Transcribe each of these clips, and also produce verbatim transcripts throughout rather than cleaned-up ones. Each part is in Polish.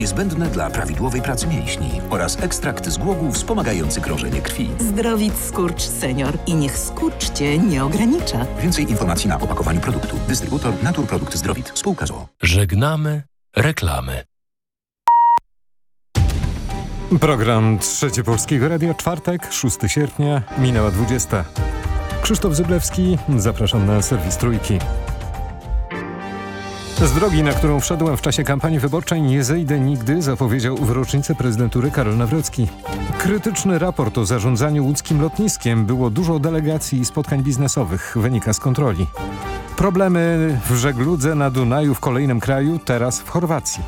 Niezbędne dla prawidłowej pracy mięśni oraz ekstrakt z głogów wspomagający krążenie krwi. Zdrowit Skurcz Senior i niech skurcz Cię nie ogranicza. Więcej informacji na opakowaniu produktu. Dystrybutor Naturprodukt Zdrowit. Spółka z o o. Żegnamy reklamy. Program Trzecie Polskiego Radia, czwartek, szóstego sierpnia, minęła dwudziesta. Krzysztof Zyblewski, zapraszam na serwis Trójki. Z drogi, na którą wszedłem w czasie kampanii wyborczej, nie zejdę nigdy, zapowiedział w rocznicę prezydentury Karol Nawrocki. Krytyczny raport o zarządzaniu łódzkim lotniskiem. Było dużo delegacji i spotkań biznesowych, wynika z kontroli. Problemy w żegludze na Dunaju w kolejnym kraju, teraz w Chorwacji.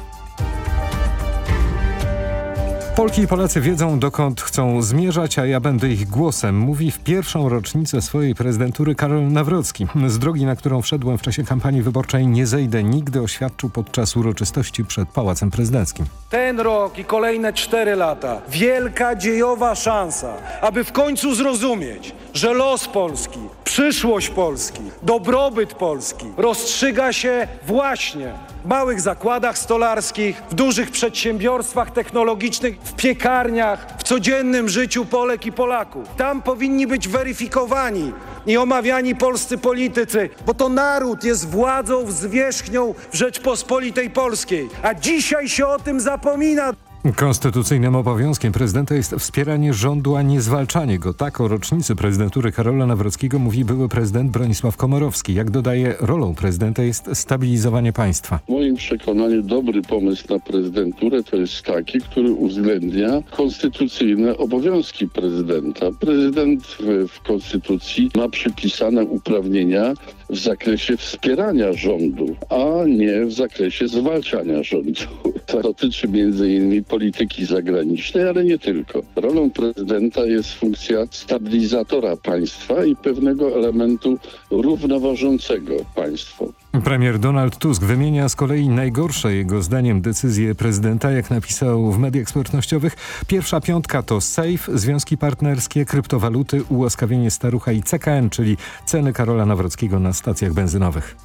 Polki i Polacy wiedzą, dokąd chcą zmierzać, a ja będę ich głosem, mówi w pierwszą rocznicę swojej prezydentury Karol Nawrocki. Z drogi, na którą wszedłem w czasie kampanii wyborczej, nie zejdę nigdy, oświadczył podczas uroczystości przed Pałacem Prezydenckim. Ten rok i kolejne cztery lata, wielka dziejowa szansa, aby w końcu zrozumieć, że los Polski, przyszłość Polski, dobrobyt Polski rozstrzyga się właśnie w małych zakładach stolarskich, w dużych przedsiębiorstwach technologicznych, w piekarniach, w codziennym życiu Polek i Polaków. Tam powinni być weryfikowani i omawiani polscy politycy, bo to naród jest władzą, zwierzchnią w Rzeczpospolitej Polskiej, a dzisiaj się o tym zapomina. Konstytucyjnym obowiązkiem prezydenta jest wspieranie rządu, a nie zwalczanie go. Tak o rocznicy prezydentury Karola Nawrockiego mówi były prezydent Bronisław Komorowski. Jak dodaje, rolą prezydenta jest stabilizowanie państwa. W moim przekonaniu dobry pomysł na prezydenturę to jest taki, który uwzględnia konstytucyjne obowiązki prezydenta. Prezydent w, w konstytucji ma przypisane uprawnienia w zakresie wspierania rządu, a nie w zakresie zwalczania rządu. To dotyczy między innymi polityki zagranicznej, ale nie tylko. Rolą prezydenta jest funkcja stabilizatora państwa i pewnego elementu równoważącego państwo. Premier Donald Tusk wymienia z kolei najgorsze jego zdaniem decyzje prezydenta. Jak napisał w mediach społecznościowych, pierwsza piątka to Safe, związki partnerskie, kryptowaluty, ułaskawienie starucha i C K N, czyli ceny Karola Nawrockiego na stacjach benzynowych.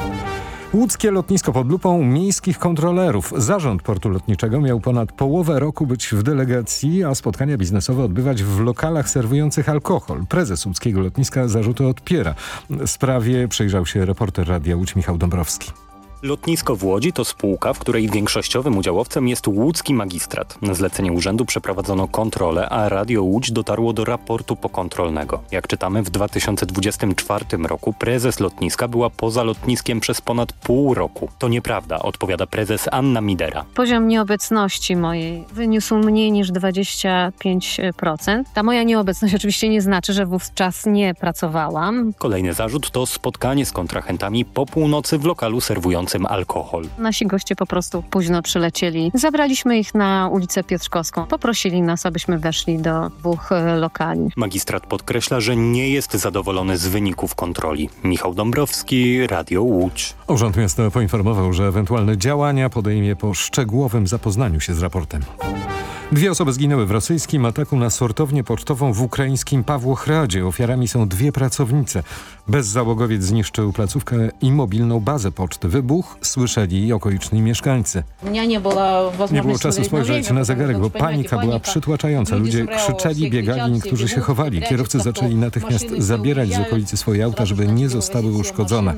Łódzkie lotnisko pod lupą miejskich kontrolerów. Zarząd portu lotniczego miał ponad połowę roku być w delegacji, a spotkania biznesowe odbywać w lokalach serwujących alkohol. Prezes łódzkiego lotniska zarzuty odpiera. Sprawie przyjrzał się reporter Radia Łódź Michał Dąbrowski. Lotnisko w Łodzi to spółka, w której większościowym udziałowcem jest łódzki magistrat. Na zlecenie urzędu przeprowadzono kontrolę, a Radio Łódź dotarło do raportu pokontrolnego. Jak czytamy, w dwa tysiące dwudziestym czwartym roku prezes lotniska była poza lotniskiem przez ponad pół roku. To nieprawda, odpowiada prezes Anna Midera. Poziom nieobecności mojej wyniósł mniej niż dwadzieścia pięć procent. Ta moja nieobecność oczywiście nie znaczy, że wówczas nie pracowałam. Kolejny zarzut to spotkanie z kontrahentami po północy w lokalu serwującym alkohol. Nasi goście po prostu późno przylecieli. Zabraliśmy ich na ulicę Piotrkowską. Poprosili nas, abyśmy weszli do dwóch lokali. Magistrat podkreśla, że nie jest zadowolony z wyników kontroli. Michał Dąbrowski, Radio Łódź. Urząd Miasta poinformował, że ewentualne działania podejmie po szczegółowym zapoznaniu się z raportem. Dwie osoby zginęły w rosyjskim ataku na sortownię pocztową w ukraińskim Pawłochradzie. Ofiarami są dwie pracownice. Bezzałogowiec zniszczył placówkę i mobilną bazę poczty. Wybuch słyszeli okoliczni mieszkańcy. Nie było, nie było czasu spojrzeć na zegarek, bo panika była przytłaczająca. Ludzie krzyczeli, biegali, niektórzy się chowali. Kierowcy zaczęli natychmiast zabierać z okolicy swoje auta, żeby nie zostały uszkodzone.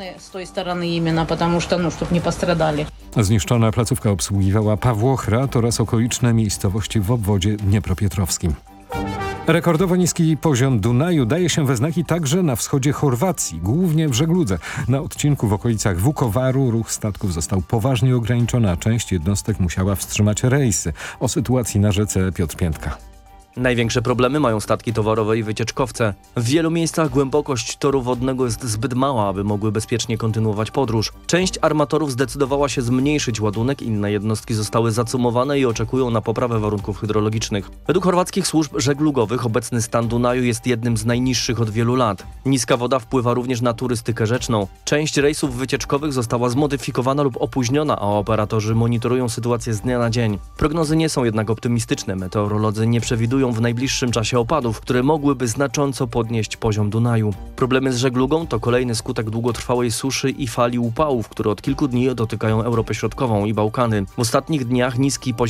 Zniszczona placówka obsługiwała Pawłochrad oraz okoliczne miejscowości w obwodzie dniepropietrowskim. Rekordowo niski poziom Dunaju daje się we znaki także na wschodzie Chorwacji, głównie w żegludze. Na odcinku w okolicach Vukovaru ruch statków został poważnie ograniczony, a część jednostek musiała wstrzymać rejsy. O sytuacji na rzece Piotr Piętka. Największe problemy mają statki towarowe i wycieczkowce. W wielu miejscach głębokość toru wodnego jest zbyt mała, aby mogły bezpiecznie kontynuować podróż. Część armatorów zdecydowała się zmniejszyć ładunek, inne jednostki zostały zacumowane i oczekują na poprawę warunków hydrologicznych. Według chorwackich służb żeglugowych obecny stan Dunaju jest jednym z najniższych od wielu lat. Niska woda wpływa również na turystykę rzeczną. Część rejsów wycieczkowych została zmodyfikowana lub opóźniona, a operatorzy monitorują sytuację z dnia na dzień. Prognozy nie są jednak optymistyczne. Meteorolodzy nie przewidują oczekiwają w najbliższym czasie opadów, które mogłyby znacząco podnieść poziom Dunaju. Problemy z żeglugą to kolejny skutek długotrwałej suszy i fali upałów, które od kilku dni dotykają Europę Środkową i Bałkany. W ostatnich dniach niski poziom